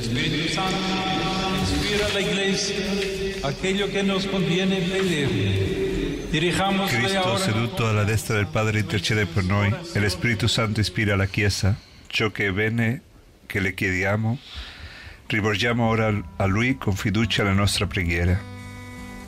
Espíritu Santo, inspira a la Iglesia aquello che nos conviene pedir. Dirijámosle Cristo, ahora seduto alla destra del Padre, intercede per noi e lo Spirito Santo ispira la Chiesa ciò che è bene che le chiediamo. Rivolgiamo ora a Lui con fiducia la nostra preghiera.